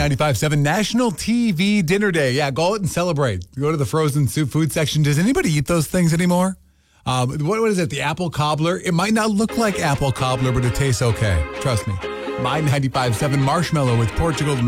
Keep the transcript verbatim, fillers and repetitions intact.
ninety-five seven National T V Dinner Day. Yeah, go out and celebrate. Go to the frozen soup food section. Does anybody eat those things anymore? Um, what, what is it? The apple cobbler? It might not look like apple cobbler, but it tastes okay. Trust me. My ninety-five seven marshmallow with Portugal